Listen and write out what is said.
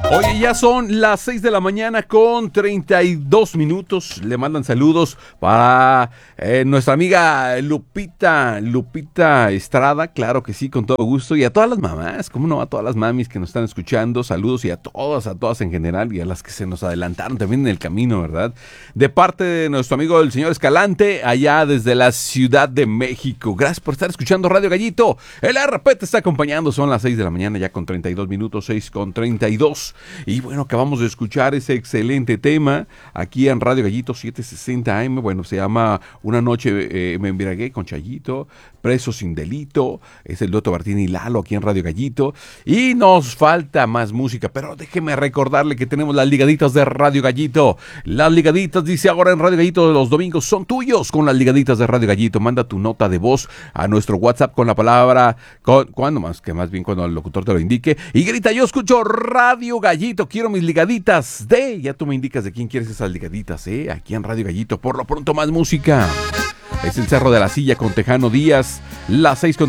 Oye, ya son las 6 de la mañana con 32 minutos. Le mandan saludos para nuestra amiga Lupita Estrada, claro que sí, con todo gusto. Y a todas las mamás, cómo no, a todas las mamis que nos están escuchando, saludos y a todas en general y a las que se nos adelantaron también en el camino, ¿verdad? De parte de nuestro amigo el señor Escalante, allá desde la Ciudad de México. Gracias por estar escuchando Radio Gallito. El RP te está acompañando, son las 6 de la mañana ya con 32 minutos, 6 con 32. Y bueno, acabamos de escuchar ese excelente tema aquí en Radio Gallito 760 AM. Bueno, se llama Una noche me embriagué con Chayito, Preso sin delito. Es el dueto Martín y Lalo aquí en Radio Gallito. Y nos falta más música, pero déjeme recordarle que tenemos las ligaditas de Radio Gallito. Las ligaditas, dice ahora en Radio Gallito, los domingos son tuyos con las ligaditas de Radio Gallito. Manda tu nota de voz a nuestro WhatsApp con la palabra, ¿cuándo más? Que más bien cuando el locutor te lo indique. Y grita, yo escucho Radio Gallito, quiero mis ligaditas ya tú me indicas de quién quieres esas ligaditas, aquí en Radio Gallito. Por lo pronto más música. Es el Cerro de la Silla con Tejano Díaz, las 6 con